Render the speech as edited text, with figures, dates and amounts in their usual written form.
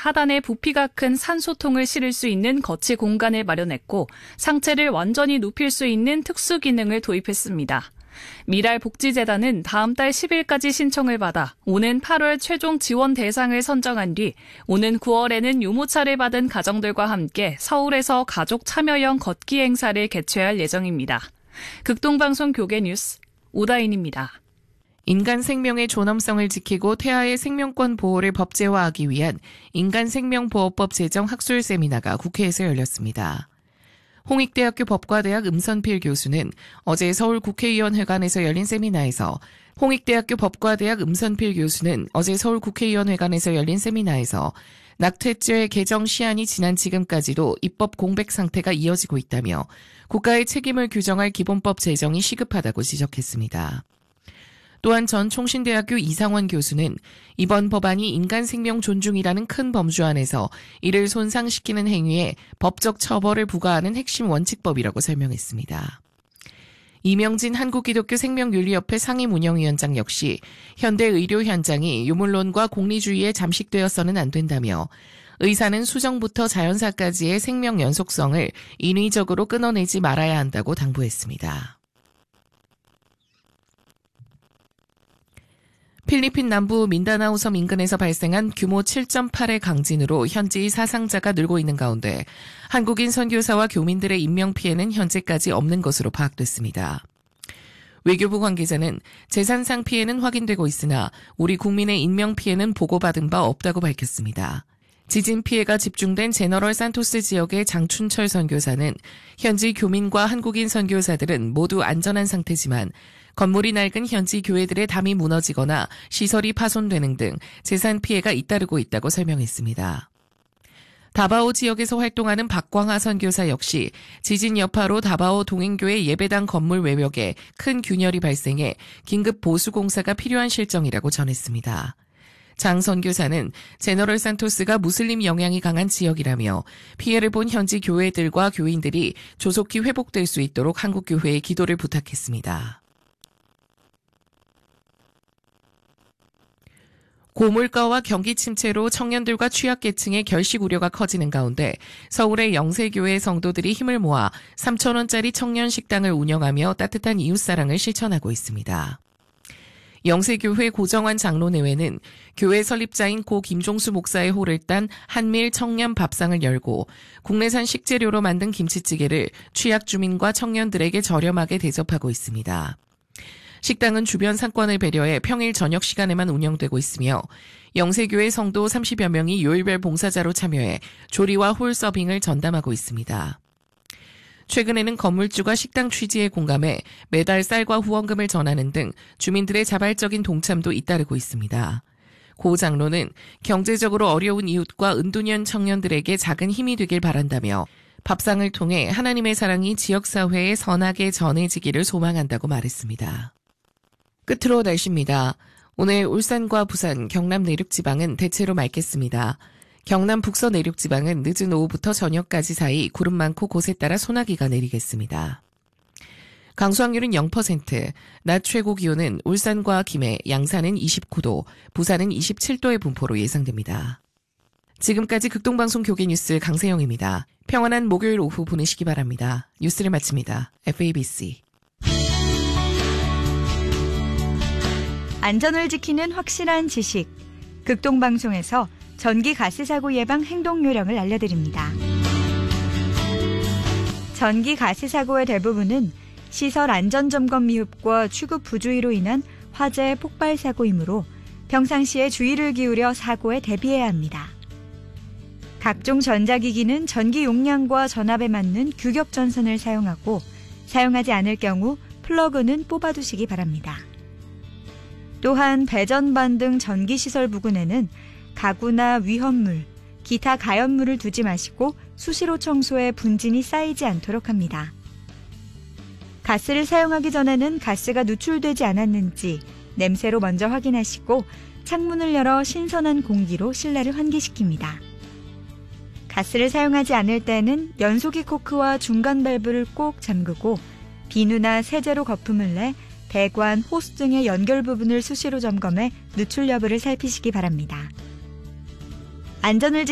하단에 부피가 큰 산소통을 실을 수 있는 거치 공간을 마련했고 상체를 완전히 눕힐 수 있는 특수 기능을 도입했습니다. 미랄복지재단은 다음 달 10일까지 신청을 받아 오는 8월 최종 지원 대상을 선정한 뒤 오는 9월에는 유모차를 받은 가정들과 함께 서울에서 가족 참여형 걷기 행사를 개최할 예정입니다. 극동방송 교계뉴스 오다인입니다. 인간 생명의 존엄성을 지키고 태아의 생명권 보호를 법제화하기 위한 인간생명보호법 제정 학술 세미나가 국회에서 열렸습니다. 홍익대학교 법과대학 음선필 교수는 어제 서울 국회의원회관에서 열린 세미나에서 낙태죄 개정 시한이 지난 지금까지도 입법 공백 상태가 이어지고 있다며 국가의 책임을 규정할 기본법 제정이 시급하다고 지적했습니다. 또한 전 총신대학교 이상원 교수는 이번 법안이 인간 생명 존중이라는 큰 범주 안에서 이를 손상시키는 행위에 법적 처벌을 부과하는 핵심 원칙법이라고 설명했습니다. 이명진 한국기독교생명윤리협회 상임운영위원장 역시 현대 의료 현장이 유물론과 공리주의에 잠식되어서는 안 된다며 의사는 수정부터 자연사까지의 생명 연속성을 인위적으로 끊어내지 말아야 한다고 당부했습니다. 필리핀 남부 민다나오 섬 인근에서 발생한 규모 7.8의 강진으로 현지 사상자가 늘고 있는 가운데 한국인 선교사와 교민들의 인명피해는 현재까지 없는 것으로 파악됐습니다. 외교부 관계자는 재산상 피해는 확인되고 있으나 우리 국민의 인명피해는 보고받은 바 없다고 밝혔습니다. 지진 피해가 집중된 제너럴 산토스 지역의 장춘철 선교사는 현지 교민과 한국인 선교사들은 모두 안전한 상태지만 건물이 낡은 현지 교회들의 담이 무너지거나 시설이 파손되는 등 재산 피해가 잇따르고 있다고 설명했습니다. 다바오 지역에서 활동하는 박광하 선교사 역시 지진 여파로 다바오 동행교회 예배당 건물 외벽에 큰 균열이 발생해 긴급 보수 공사가 필요한 실정이라고 전했습니다. 장 선교사는 제너럴 산토스가 무슬림 영향이 강한 지역이라며 피해를 본 현지 교회들과 교인들이 조속히 회복될 수 있도록 한국교회에 기도를 부탁했습니다. 고물가와 경기 침체로 청년들과 취약계층의 결식 우려가 커지는 가운데 서울의 영세교회 성도들이 힘을 모아 3,000원짜리 청년 식당을 운영하며 따뜻한 이웃사랑을 실천하고 있습니다. 영세교회 고정환 장로 내외는 교회 설립자인 고 김종수 목사의 호를 딴 한밀 청년 밥상을 열고 국내산 식재료로 만든 김치찌개를 취약 주민과 청년들에게 저렴하게 대접하고 있습니다. 식당은 주변 상권을 배려해 평일 저녁 시간에만 운영되고 있으며 영세교회 성도 30여 명이 요일별 봉사자로 참여해 조리와 홀 서빙을 전담하고 있습니다. 최근에는 건물주가 식당 취지에 공감해 매달 쌀과 후원금을 전하는 등 주민들의 자발적인 동참도 잇따르고 있습니다. 고 장로는 경제적으로 어려운 이웃과 은둔형 청년들에게 작은 힘이 되길 바란다며 밥상을 통해 하나님의 사랑이 지역사회에 선하게 전해지기를 소망한다고 말했습니다. 끝으로 날씨입니다. 오늘 울산과 부산, 경남 내륙지방은 대체로 맑겠습니다. 경남 북서 내륙지방은 늦은 오후부터 저녁까지 사이 구름 많고 곳에 따라 소나기가 내리겠습니다. 강수확률은 0%, 낮 최고 기온은 울산과 김해, 양산은 29도, 부산은 27도의 분포로 예상됩니다. 지금까지 극동방송 교계뉴스 강세영입니다. 평안한 목요일 오후 보내시기 바랍니다. 뉴스를 마칩니다. FABC. 안전을 지키는 확실한 지식. 극동방송에서 전기 가스 사고 예방 행동 요령을 알려드립니다. 전기 가스 사고의 대부분은 시설 안전점검 미흡과 취급 부주의로 인한 화재 폭발 사고이므로 평상시에 주의를 기울여 사고에 대비해야 합니다. 각종 전자기기는 전기 용량과 전압에 맞는 규격 전선을 사용하고 사용하지 않을 경우 플러그는 뽑아두시기 바랍니다. 또한 배전반 등 전기시설 부근에는 가구나 위험물, 기타 가연물을 두지 마시고 수시로 청소해 분진이 쌓이지 않도록 합니다. 가스를 사용하기 전에는 가스가 누출되지 않았는지 냄새로 먼저 확인하시고 창문을 열어 신선한 공기로 실내를 환기시킵니다. 가스를 사용하지 않을 때는 연소기 코크와 중간 밸브를 꼭 잠그고 비누나 세제로 거품을 내 배관, 호스 등의 연결 부분을 수시로 점검해 누출 여부를 살피시기 바랍니다. 안전을